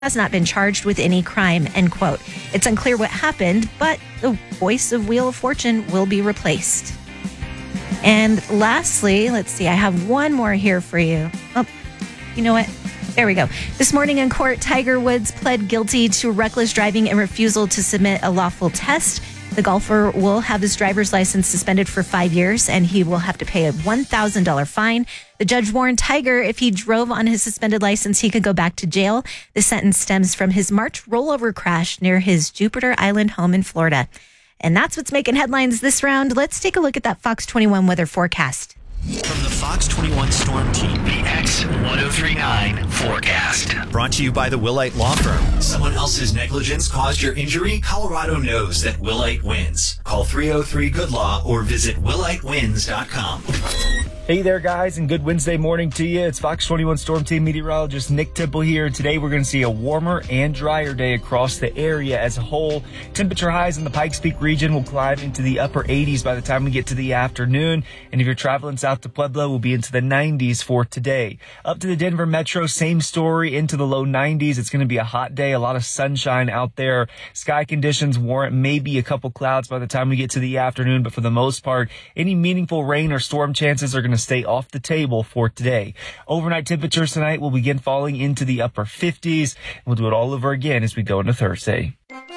has not been charged with any crime, end quote. It's unclear what happened, but the voice of Wheel of Fortune will be replaced. And lastly, let's see, I have one more here for you. Oh, you know what? There we go. This morning in court, Tiger Woods pled guilty to reckless driving and refusal to submit a lawful test. The golfer will have his driver's license suspended for 5 years, and he will have to pay a $1,000 fine. The judge warned Tiger if he drove on his suspended license, he could go back to jail. The sentence stems from his March rollover crash near his Jupiter Island home in Florida. And that's what's making headlines this round. Let's take a look at that Fox 21 weather forecast. From the Fox 21 Storm Team, the X1039 forecast. Brought to you by the Willite Law Firm. Someone else's negligence caused your injury? Colorado knows that Willite wins. Call 303-GOOD-LAW or visit willitewins.com. Hey there, guys, and good Wednesday morning to you. It's Fox 21 Storm Team meteorologist Nick Temple here. Today, we're going to see a warmer and drier day across the area as a whole. Temperature highs in the Pikes Peak region will climb into the upper 80s by the time we get to the afternoon. And if you're traveling south to Pueblo, we'll be into the 90s for today. Up to the Denver metro, same story, into the low 90s. It's going to be a hot day, a lot of sunshine out there. Sky conditions warrant maybe a couple clouds by the time we get to the afternoon, but for the most part, any meaningful rain or storm chances are going to stay off the table for today. Overnight temperatures tonight will begin falling into the upper 50s. We'll do it all over again as we go into Thursday.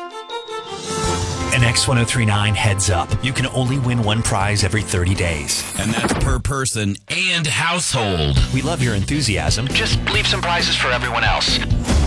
An X1039 heads up. You can only win one prize every 30 days. And that's per person and household. We love your enthusiasm. Just leave some prizes for everyone else.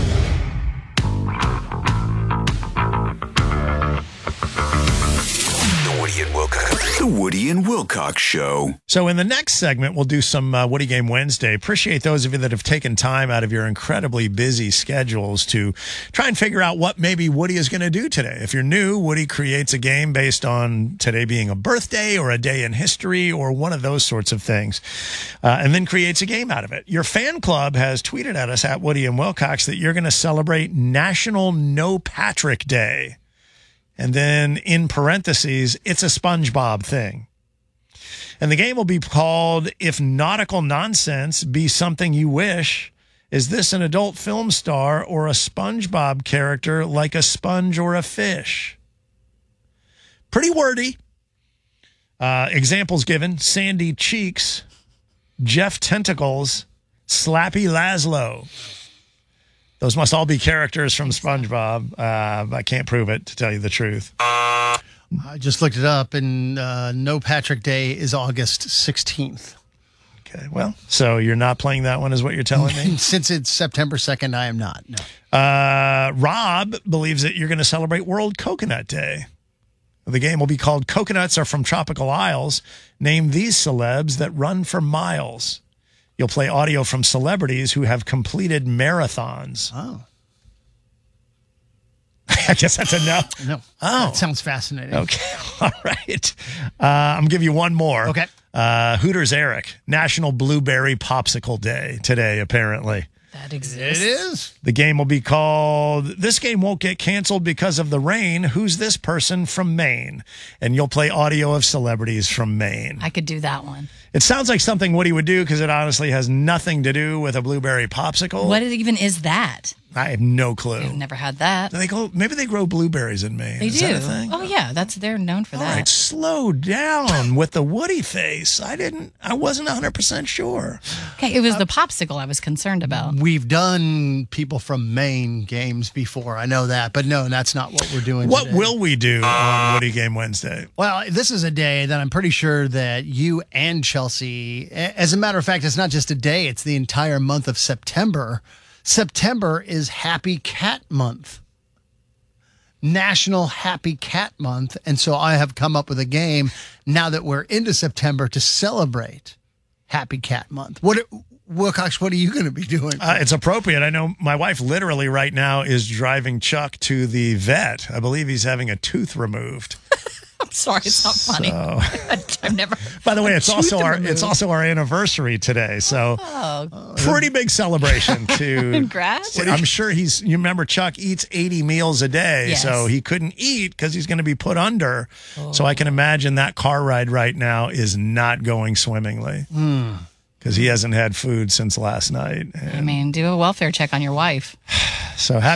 The Woody and Wilcox Show. So in the next segment, we'll do some Woody Game Wednesday. Appreciate those of you that have taken time out of your incredibly busy schedules to try and figure out what maybe Woody is going to do today. If you're new, Woody creates a game based on today being a birthday or a day in history or one of those sorts of things, and then creates a game out of it. Your fan club has tweeted at us at Woody and Wilcox that you're going to celebrate National No Patrick Day. And then in parentheses, it's a SpongeBob thing. And the game will be called If Nautical Nonsense Be Something You Wish. Is this an adult film star or a SpongeBob character like a sponge or a fish? Pretty wordy. Examples given: Sandy Cheeks, Jeff Tentacles, Slappy Laszlo. Those must all be characters from SpongeBob. I can't prove it, to tell you the truth. I just looked it up, and No Patrick Day is August 16th. Okay, well, so you're not playing that one is what you're telling me? Since it's September 2nd, I am not, no. Rob believes that you're going to celebrate World Coconut Day. The game will be called Coconuts Are From Tropical Isles. Name these celebs that run for miles. You'll play audio from celebrities who have completed marathons. Oh. I guess that's a no. No. Oh. That sounds fascinating. Okay. All right. I'm going to give you one more. Okay. Hooters Eric, National Blueberry Popsicle Day today, apparently. That exists. It is. The game will be called, This Game Won't Get Canceled Because of the Rain. Who's this person from Maine? And you'll play audio of celebrities from Maine. I could do that one. It sounds like something Woody would do because it honestly has nothing to do with a blueberry popsicle. What even is that? I have no clue. I've never had that. Maybe they grow blueberries in Maine. They Is do. that a thing? Oh yeah, they're known for All that. right, slow down with the Woody face. I wasn't 100% sure. Okay, it was the popsicle I was concerned about. We've done people from Maine games before. I know that, but no, that's not what we're doing What today. will we do on Woody Game Wednesday? Well, this is a day that I'm pretty sure that you and Chelsea, as a matter of fact, it's not just a day, it's the entire month of September. September is Happy Cat Month. National Happy Cat Month. And so I have come up with a game now that we're into September to celebrate Happy Cat Month. Wilcox, what are you going to be doing? It's appropriate. I know my wife literally right now is driving Chuck to the vet. I believe he's having a tooth removed. I'm sorry, it's not funny. I've never. By the way, it's also our anniversary today, so pretty big celebration. To Congrats! I'm sure you remember Chuck eats 80 meals a day, Yes. so he couldn't eat because he's going to be put under. So I can imagine that car ride right now is not going swimmingly. Because because he hasn't had food since last night. I mean, do a welfare check on your wife. So happy